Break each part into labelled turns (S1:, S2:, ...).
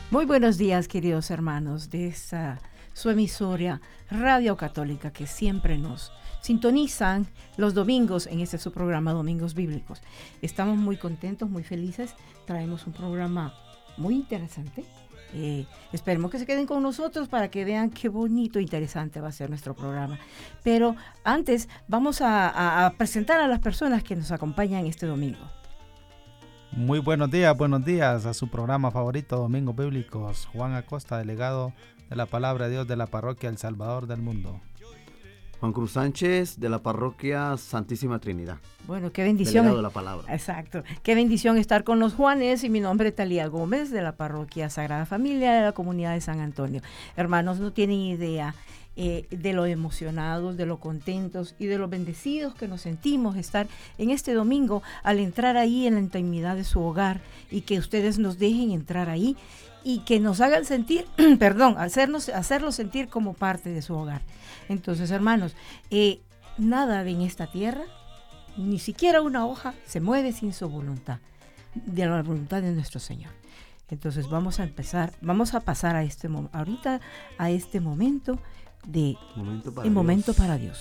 S1: Muy buenos días, queridos hermanos de su emisora Radio Católica, que siempre nos sintonizan los domingos en este su programa Domingos Bíblicos. Estamos muy contentos, muy felices. Traemos un programa muy interesante. Esperemos que se queden con nosotros para que vean qué bonito e interesante va a ser nuestro programa. Pero antes vamos a presentar a las personas que nos acompañan este domingo.
S2: Muy buenos días a su programa favorito, Domingos Bíblicos. Juan Acosta, delegado de la Palabra de Dios de la Parroquia El Salvador del Mundo.
S3: Juan Cruz Sánchez, de la Parroquia Santísima Trinidad.
S1: Bueno, qué bendición.
S3: Delegado de la Palabra.
S1: Exacto. Qué bendición estar con los Juanes, y mi nombre es Talía Gómez, de la Parroquia Sagrada Familia de la Comunidad de San Antonio. Hermanos, no tienen idea de lo emocionados, de lo contentos y de lo bendecidos que nos sentimos estar en este domingo al entrar ahí en la intimidad de su hogar, y que ustedes nos dejen entrar ahí y que nos hagan sentir, hacerlos sentir como parte de su hogar. Entonces, hermanos, nada en esta tierra, ni siquiera una hoja, se mueve sin su voluntad, de la voluntad de nuestro Señor. Entonces vamos a pasar a este momento de momento para Dios.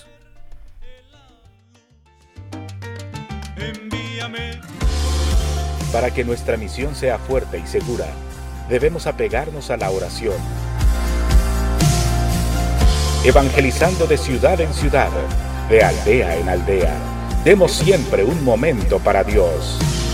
S4: Envíame. Para que nuestra misión sea fuerte y segura, debemos apegarnos a la oración. Evangelizando de ciudad en ciudad, de aldea en aldea, demos siempre un momento para Dios.